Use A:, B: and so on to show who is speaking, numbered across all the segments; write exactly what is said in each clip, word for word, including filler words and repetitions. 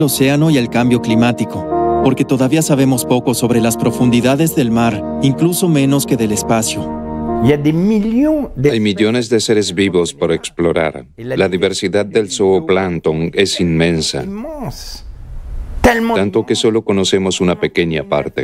A: océano y el cambio climático, porque todavía sabemos poco sobre las profundidades del mar, incluso menos que del espacio.
B: Hay millones de seres vivos por explorar. La diversidad del zooplancton es inmensa, tanto que solo conocemos una pequeña parte.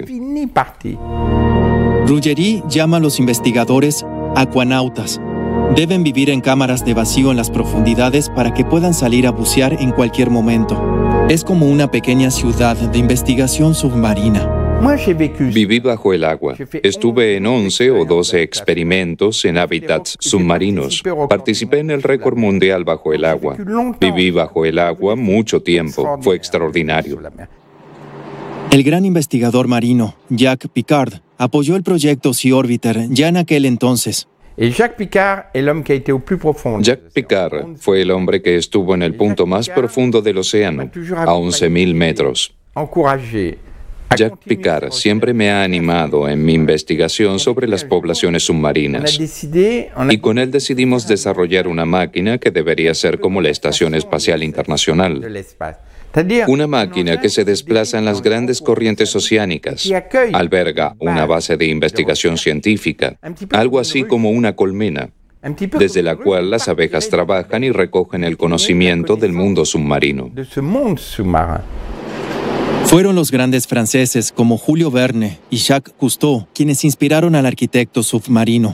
A: Ruggeri llama a los investigadores acuanautas. Deben vivir en cámaras de vacío en las profundidades para que puedan salir a bucear en cualquier momento. Es como una pequeña ciudad de investigación submarina.
B: Viví bajo el agua. Estuve en once o doce experimentos en hábitats submarinos. Participé en el récord mundial bajo el agua. Viví bajo el agua mucho tiempo. Fue extraordinario.
A: El gran investigador marino, Jacques Piccard, apoyó el proyecto Sea Orbiter ya en aquel entonces.
B: Jacques Piccard fue el hombre que estuvo en el punto más profundo del océano, a once mil metros. Jacques Piccard siempre me ha animado en mi investigación sobre las poblaciones submarinas. Y con él decidimos desarrollar una máquina que debería ser como la Estación Espacial Internacional. Una máquina que se desplaza en las grandes corrientes oceánicas, alberga una base de investigación científica, algo así como una colmena, desde la cual las abejas trabajan y recogen el conocimiento del mundo submarino.
A: Fueron los grandes franceses como Julio Verne y Jacques Cousteau quienes inspiraron al arquitecto submarino.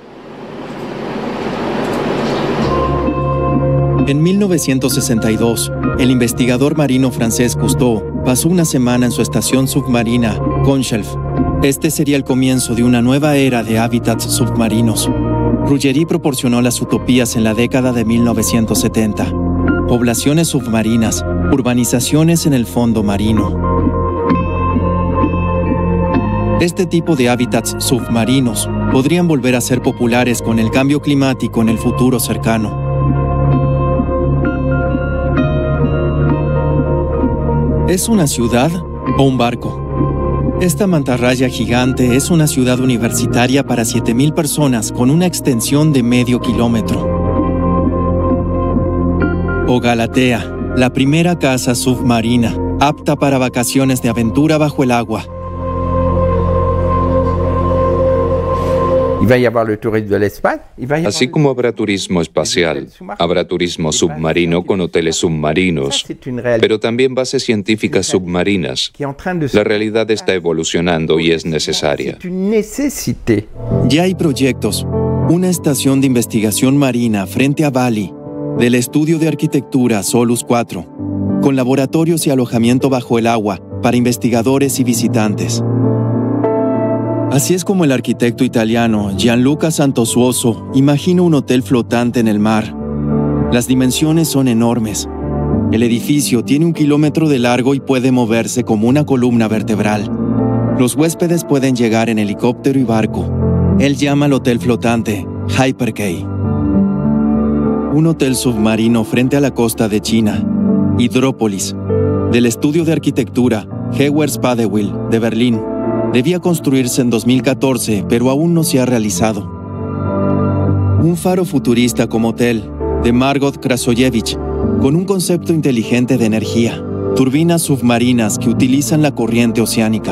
A: En mil novecientos sesenta y dos, el investigador marino francés Cousteau pasó una semana en su estación submarina, Conshelf. Este sería el comienzo de una nueva era de hábitats submarinos. Ruggeri proporcionó las utopías en la década de mil novecientos setenta. Poblaciones submarinas, urbanizaciones en el fondo marino. Este tipo de hábitats submarinos podrían volver a ser populares con el cambio climático en el futuro cercano. ¿Es una ciudad o un barco? Esta mantarraya gigante es una ciudad universitaria para siete mil personas con una extensión de medio kilómetro. O Galatea, la primera casa submarina, apta para vacaciones de aventura bajo el agua.
B: Así como habrá turismo espacial, habrá turismo submarino con hoteles submarinos, pero también bases científicas submarinas. La realidad está evolucionando y es necesaria.
A: Ya hay proyectos. Una estación de investigación marina frente a Bali, del estudio de arquitectura Solus cuatro, con laboratorios y alojamiento bajo el agua para investigadores y visitantes. Así es como el arquitecto italiano Gianluca Santosuoso imagina un hotel flotante en el mar. Las dimensiones son enormes. El edificio tiene un kilómetro de largo y puede moverse como una columna vertebral. Los huéspedes pueden llegar en helicóptero y barco. Él llama al hotel flotante Hyper-K. Un hotel submarino frente a la costa de China, Hidrópolis, del estudio de arquitectura Heuer-Spadewil de Berlín. Debía construirse en dos mil catorce, pero aún no se ha realizado. Un faro futurista como hotel, de Margot Krasoyevich, con un concepto inteligente de energía, turbinas submarinas que utilizan la corriente oceánica.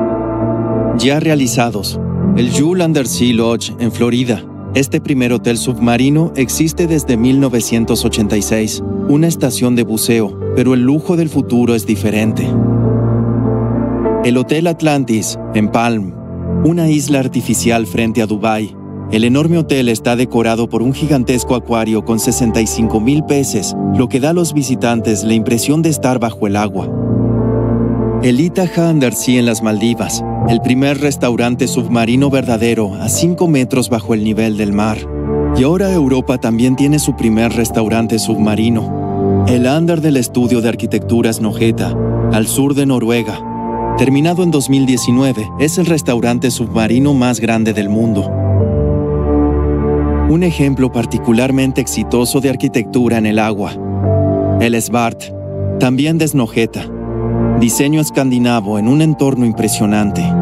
A: Ya realizados, el Jules Undersea Lodge en Florida. Este primer hotel submarino existe desde mil novecientos ochenta y seis, una estación de buceo, pero el lujo del futuro es diferente. El Hotel Atlantis, en Palm, una isla artificial frente a Dubái. El enorme hotel está decorado por un gigantesco acuario con sesenta y cinco mil peces, lo que da a los visitantes la impresión de estar bajo el agua. El Itaja Undersea en las Maldivas, el primer restaurante submarino verdadero a cinco metros bajo el nivel del mar. Y ahora Europa también tiene su primer restaurante submarino. El Under del estudio de arquitectura Snøhetta, al sur de Noruega. Terminado en dos mil diecinueve, es el restaurante submarino más grande del mundo. Un ejemplo particularmente exitoso de arquitectura en el agua. El Svart, también de Snøhetta. Diseño escandinavo en un entorno impresionante.